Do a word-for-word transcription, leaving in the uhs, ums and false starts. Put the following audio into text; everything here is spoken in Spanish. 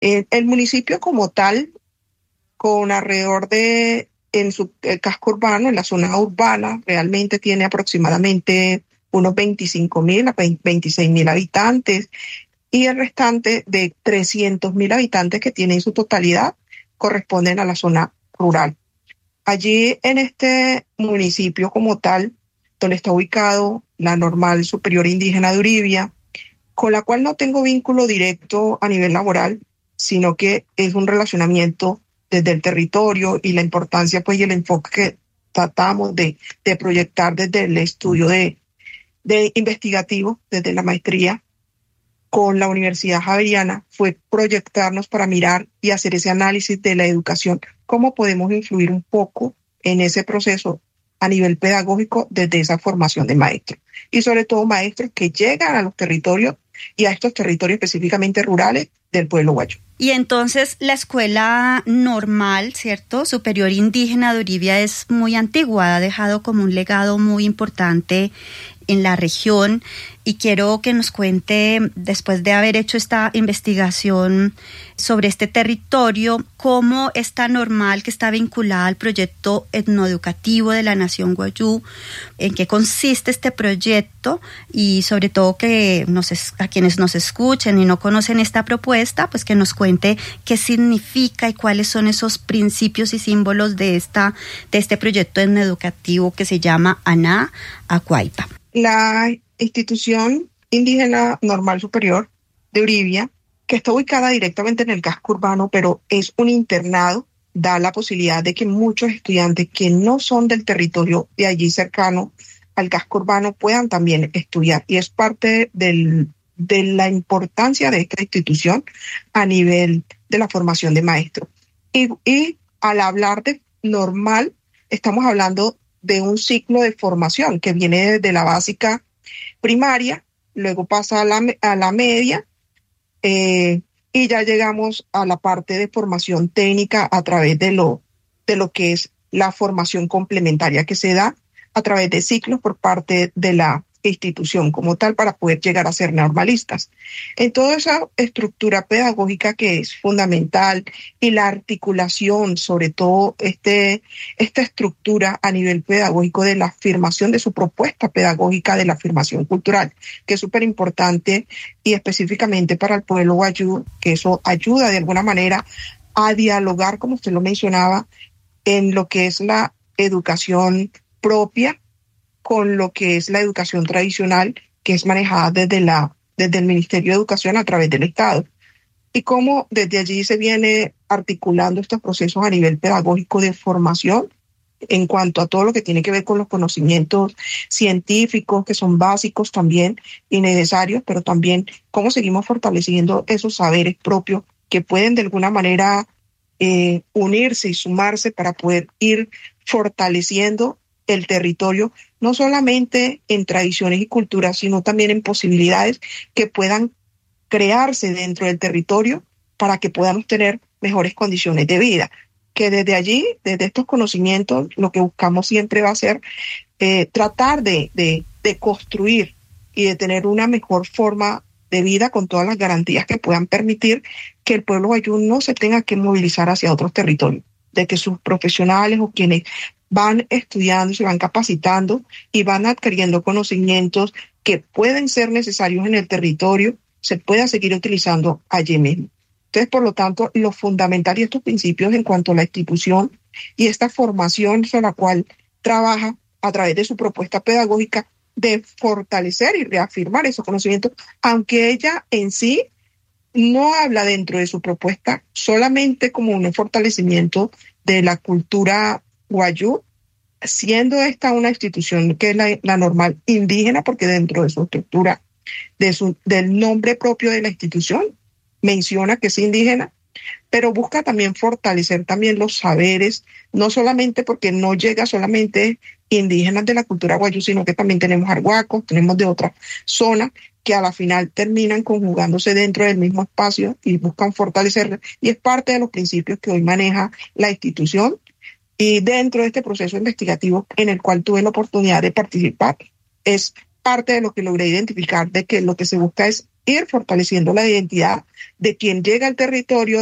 Eh, el municipio como tal, con alrededor de, en su el casco urbano, en la zona urbana, realmente tiene aproximadamente unos veinticinco mil a veintiséis mil habitantes, y el restante de trescientos mil habitantes que tiene en su totalidad corresponden a la zona rural. Allí en este municipio como tal, donde está ubicado la Normal Superior Indígena de Uribia, con la cual no tengo vínculo directo a nivel laboral, sino que es un relacionamiento desde el territorio y la importancia pues y el enfoque que tratamos de, de proyectar desde el estudio de, de investigativo, desde la maestría con la Universidad Javeriana, fue proyectarnos para mirar y hacer ese análisis de la educación, cómo podemos influir un poco en ese proceso a nivel pedagógico desde esa formación de maestros. Y sobre todo maestros que llegan a los territorios y a estos territorios específicamente rurales del pueblo guayú. Y entonces la escuela normal, ¿cierto? Superior Indígena de Uribia es muy antigua, ha dejado como un legado muy importante en la región, y quiero que nos cuente, después de haber hecho esta investigación sobre este territorio, cómo esta Normal, que está vinculada al proyecto etnoeducativo de la Nación Guayú, en qué consiste este proyecto, y sobre todo que nos, a quienes nos escuchen y no conocen esta propuesta, pues que nos cuente qué significa y cuáles son esos principios y símbolos de, esta, de este proyecto etnoeducativo que se llama ANA Acuaypa. La institución indígena Normal Superior de Uribia, que está ubicada directamente en el casco urbano, pero es un internado, da la posibilidad de que muchos estudiantes que no son del territorio de allí cercano al casco urbano puedan también estudiar, y es parte del, de la importancia de esta institución a nivel de la formación de maestros. Y, y al hablar de normal, estamos hablando de un ciclo de formación que viene desde la básica primaria, luego pasa a la, a la media, eh, y ya llegamos a la parte de formación técnica a través de lo, de lo que es la formación complementaria que se da a través de ciclos por parte de la institución como tal para poder llegar a ser normalistas. En toda esa estructura pedagógica que es fundamental, y la articulación, sobre todo este, esta estructura a nivel pedagógico de la afirmación de su propuesta pedagógica de la afirmación cultural, que es súper importante, y específicamente para el pueblo guayú, que eso ayuda de alguna manera a dialogar, como usted lo mencionaba, en lo que es la educación propia con lo que es la educación tradicional, que es manejada desde, la, desde el Ministerio de Educación a través del Estado. Y cómo desde allí se viene articulando estos procesos a nivel pedagógico de formación en cuanto a todo lo que tiene que ver con los conocimientos científicos, que son básicos también y necesarios, pero también cómo seguimos fortaleciendo esos saberes propios que pueden de alguna manera eh, unirse y sumarse para poder ir fortaleciendo el territorio, no solamente en tradiciones y culturas, sino también en posibilidades que puedan crearse dentro del territorio para que podamos tener mejores condiciones de vida. Que desde allí, desde estos conocimientos, lo que buscamos siempre va a ser eh, tratar de, de, de construir y de tener una mejor forma de vida con todas las garantías que puedan permitir que el pueblo guayú no se tenga que movilizar hacia otros territorios, de que sus profesionales o quienes van estudiando, se van capacitando y van adquiriendo conocimientos que pueden ser necesarios en el territorio, se pueda seguir utilizando allí mismo. Entonces, por lo tanto, lo fundamental y estos principios en cuanto a la institución y esta formación sobre la cual trabaja a través de su propuesta pedagógica de fortalecer y reafirmar esos conocimientos, aunque ella en sí no habla dentro de su propuesta solamente como un fortalecimiento de la cultura guayú, siendo esta una institución que es la, la normal indígena, porque dentro de su estructura, de su, del nombre propio de la institución, menciona que es indígena, pero busca también fortalecer también los saberes, no solamente porque no llega solamente indígenas de la cultura guayú, sino que también tenemos arhuacos, tenemos de otras zonas que a la final terminan conjugándose dentro del mismo espacio y buscan fortalecer, y es parte de los principios que hoy maneja la institución. Y dentro de este proceso investigativo en el cual tuve la oportunidad de participar, es parte de lo que logré identificar, de que lo que se busca es ir fortaleciendo la identidad de quien llega al territorio